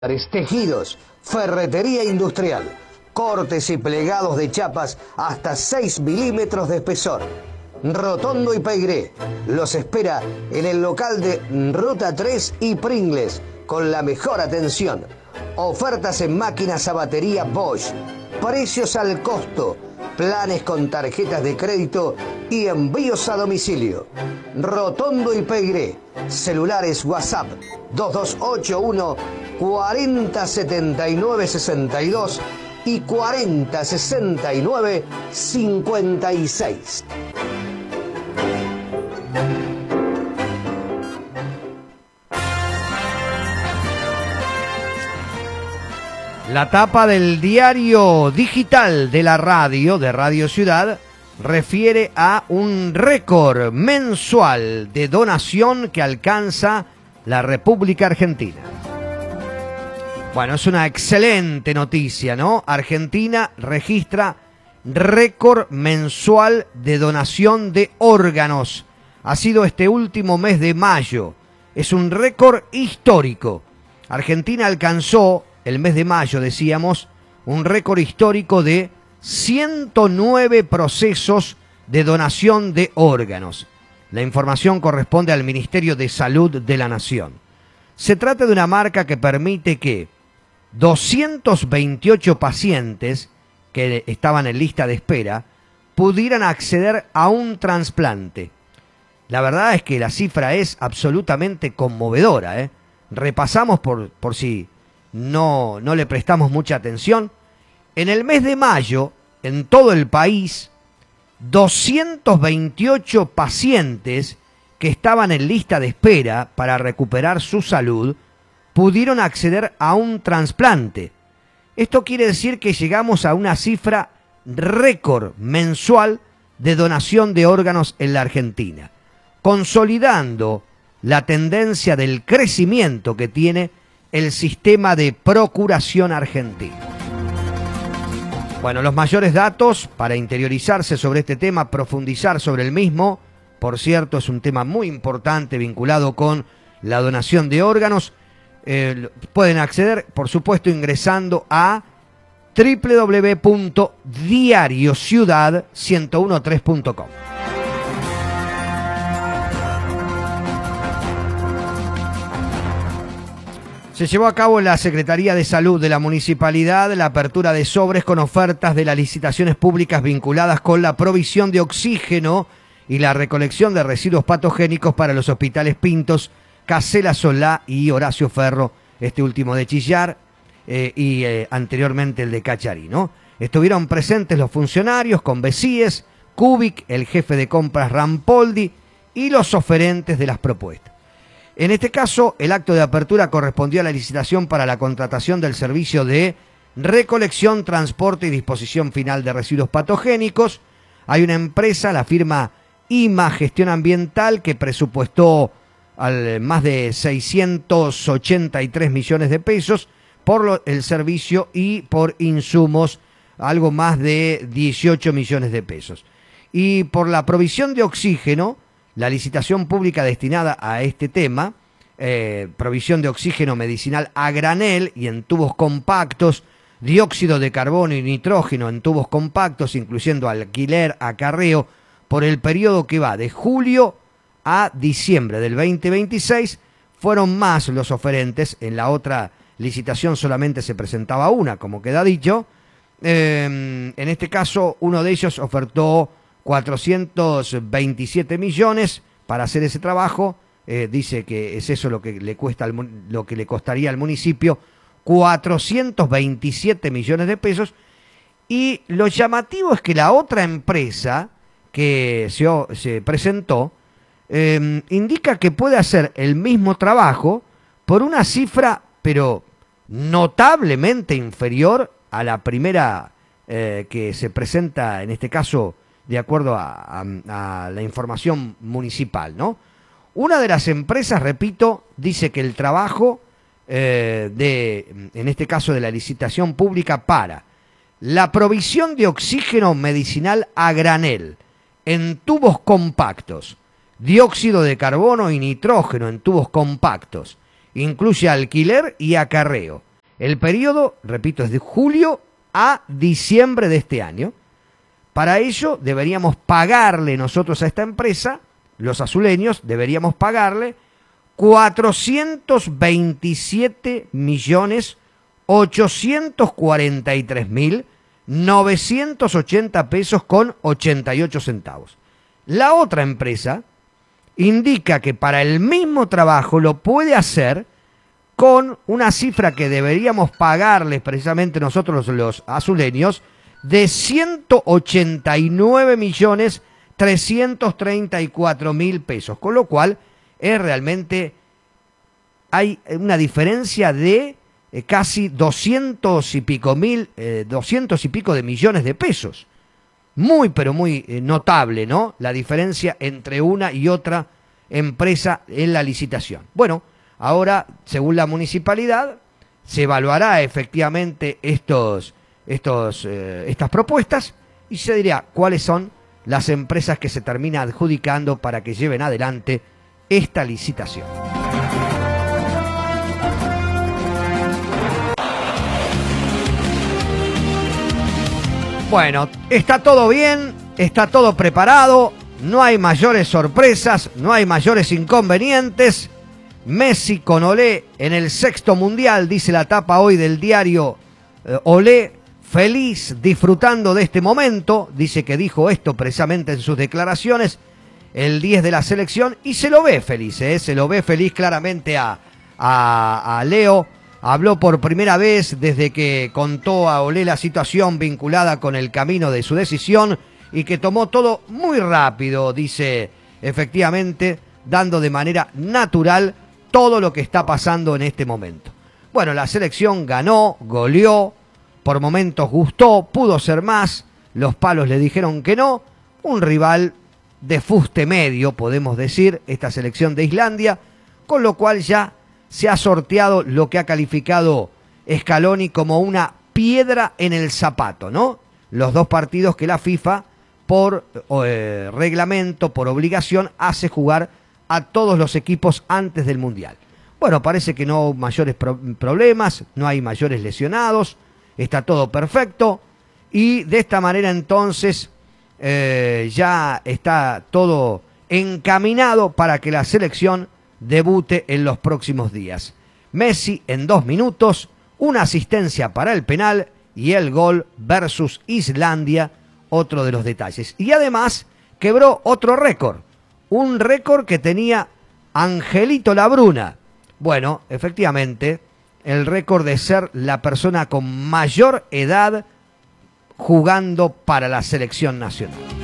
tejidos, ferretería industrial, cortes y plegados de chapas hasta 6 milímetros de espesor. Rotondo y Peigré los espera en el local de Ruta 3 y Pringles con la mejor atención. Ofertas en máquinas a batería Bosch, precios al costo, planes con tarjetas de crédito y envíos a domicilio. Rotondo y Peigré, celulares WhatsApp 2281 4079 62 y 4069 56. La tapa del diario digital de la radio, de Radio Ciudad, refiere a un récord mensual de donación que alcanza la República Argentina. Bueno, es una excelente noticia, ¿no? Argentina registra récord mensual de donación de órganos. Ha sido este último mes de mayo. Es un récord histórico. Argentina alcanzó, el mes de mayo, decíamos, un récord histórico de 109 procesos de donación de órganos. La información corresponde al Ministerio de Salud de la Nación. Se trata de una marca que permite que 228 pacientes que estaban en lista de espera pudieran acceder a un trasplante. La verdad es que la cifra es absolutamente conmovedora, ¿eh? Repasamos por si no le prestamos mucha atención. En el mes de mayo, en todo el país, 228 pacientes que estaban en lista de espera para recuperar su salud pudieron acceder a un trasplante. Esto quiere decir que llegamos a una cifra récord mensual de donación de órganos en la Argentina, consolidando la tendencia del crecimiento que tiene el sistema de procuración argentino. Bueno, los mayores datos para interiorizarse sobre este tema, profundizar sobre el mismo, por cierto, es un tema muy importante vinculado con la donación de órganos. Pueden acceder, por supuesto, ingresando a www.diariociudad1013.com. Se llevó a cabo en la Secretaría de Salud de la Municipalidad la apertura de sobres con ofertas de las licitaciones públicas vinculadas con la provisión de oxígeno y la recolección de residuos patogénicos para los hospitales Pintos, Casela Solá y Horacio Ferro, este último de Chillar y anteriormente el de Cacharí, ¿no? Estuvieron presentes los funcionarios con Besíes, Kubik, el jefe de compras Rampoldi y los oferentes de las propuestas. En este caso, el acto de apertura correspondió a la licitación para la contratación del servicio de recolección, transporte y disposición final de residuos patogénicos. Hay una empresa, la firma IMA Gestión Ambiental, que presupuestó más de 683 millones de pesos por el servicio y por insumos algo más de 18 millones de pesos. Y por la provisión de oxígeno, la licitación pública destinada a este tema, provisión de oxígeno medicinal a granel y en tubos compactos, dióxido de carbono y nitrógeno en tubos compactos, incluyendo alquiler, acarreo, por el periodo que va de julio a diciembre del 2026, fueron más los oferentes. En la otra licitación solamente se presentaba una, como queda dicho. En este caso, uno de ellos ofertó 427 millones para hacer ese trabajo. Dice que es eso lo que le costaría al municipio, 427 millones de pesos. Y lo llamativo es que la otra empresa que se presentó indica que puede hacer el mismo trabajo por una cifra, pero notablemente inferior a la primera que se presenta, en este caso, de acuerdo a la información municipal, ¿no? Una de las empresas, repito, dice que el trabajo, en este caso de la licitación pública, para la provisión de oxígeno medicinal a granel en tubos compactos, dióxido de carbono y nitrógeno en tubos compactos, incluye alquiler y acarreo, El periodo, repito, es de julio a diciembre de este año. Para ello deberíamos pagarle nosotros a esta empresa, los azuleños, deberíamos pagarle 427.843.980 pesos con 88 centavos. La otra empresa indica que para el mismo trabajo lo puede hacer con una cifra que deberíamos pagarles precisamente nosotros los azuleños de 189.334.000 pesos, con lo cual es realmente, hay una diferencia de casi 200 y pico de millones de pesos. Muy, pero muy notable, ¿no? La diferencia entre una y otra empresa en la licitación. Bueno, ahora, según la municipalidad, se evaluará efectivamente estas propuestas y se dirá cuáles son las empresas que se terminan adjudicando para que lleven adelante esta licitación. Bueno, está todo bien, está todo preparado, no hay mayores sorpresas, no hay mayores inconvenientes. Messi con Olé en el 6º Mundial, dice la tapa hoy del diario Olé, feliz, disfrutando de este momento. Dice que dijo esto precisamente en sus declaraciones, el 10 de la selección, y se lo ve feliz, se lo ve feliz claramente a Leo. Habló por primera vez desde que contó a Olé la situación vinculada con el camino de su decisión y que tomó todo muy rápido, dice, efectivamente, dando de manera natural todo lo que está pasando en este momento. Bueno, la selección ganó, goleó, por momentos gustó, pudo ser más, los palos le dijeron que no, un rival de fuste medio, podemos decir, esta selección de Islandia, con lo cual ya se ha sorteado lo que ha calificado Scaloni como una piedra en el zapato, ¿no? Los dos partidos que la FIFA, por reglamento, por obligación, hace jugar a todos los equipos antes del Mundial. Bueno, parece que no hay mayores problemas, no hay mayores lesionados, está todo perfecto y de esta manera entonces ya está todo encaminado para que la selección debute en los próximos días. Messi en 2 minutos, una asistencia para el penal y el gol versus Islandia, otro de los detalles. Y además quebró otro récord, un récord que tenía Angelito Labruna. Bueno, efectivamente, el récord de ser la persona con mayor edad jugando para la selección nacional.